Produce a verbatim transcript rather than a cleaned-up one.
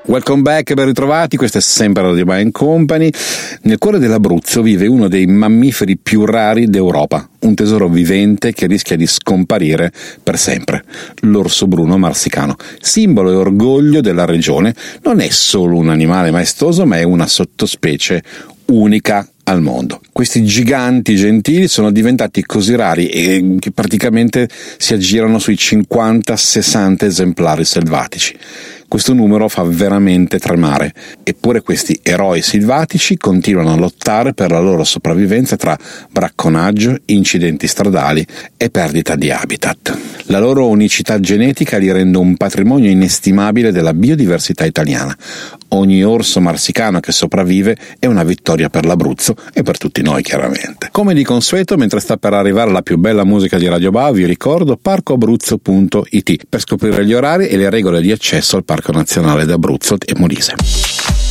Welcome back, ben ritrovati, questa è sempre Radio Bike Company. Nel cuore dell'Abruzzo vive uno dei mammiferi più rari d'Europa, un tesoro vivente che rischia di scomparire per sempre, l'orso bruno marsicano. Simbolo e orgoglio della regione, non è solo un animale maestoso, ma è una sottospecie unica al mondo. Questi giganti gentili sono diventati così rari e che praticamente si aggirano sui cinquanta sessanta esemplari selvatici. Questo numero fa veramente tremare, eppure questi eroi selvatici continuano a lottare per la loro sopravvivenza tra bracconaggio, incidenti stradali e perdita di habitat. La loro unicità genetica li rende un patrimonio inestimabile della biodiversità italiana. Ogni orso marsicano che sopravvive è una vittoria per l'Abruzzo e per tutti noi, chiaramente. Come di consueto, mentre sta per arrivare la più bella musica di Radio Bau, vi ricordo parco abruzzo punto it per scoprire gli orari e le regole di accesso al Parco Nazionale d'Abruzzo e Molise.